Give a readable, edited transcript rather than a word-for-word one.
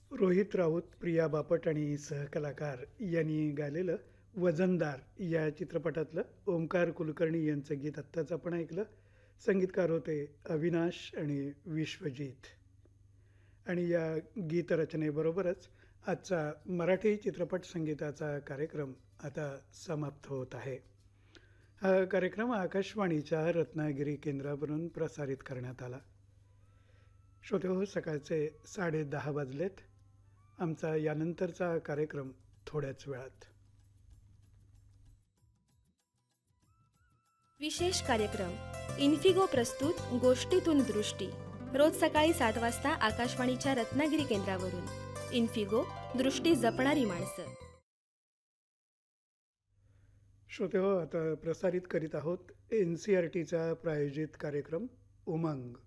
रोहित राऊत, प्रिया बापट आणि सहकलाकार यांनी गायलेलं वजनदार या चित्रपटातलं ओंकार कुलकर्णी यांचं गीत आत्ताच आपण ऐकलं. संगीतकार होते अविनाश आणि विश्वजीत. आणि या गीतरचनेबरोबरच आजचा मराठी चित्रपट संगीताचा कार्यक्रम आता समाप्त होत आहे. हा कार्यक्रम आकाशवाणीच्या रत्नागिरी केंद्रावरून प्रसारित करण्यात आला. श्रोतेहो, सकाळचे 10:30 वाजलेत. आमचा यानंतरचा कार्यक्रम थोड्याच वेळात. विशेष कार्यक्रम इन्फिगो प्रस्तुत गोष्टीतून दृष्टी, रोज सकाळी 7 वाजता आकाशवाणीच्या रत्नागिरी केंद्रावरून. इन्फिगो, दृष्टी जपणारी माणसं. श्रोतेहो, आता प्रसारित करीत आहोत NCERTचा प्रायोजित कार्यक्रम उमंग.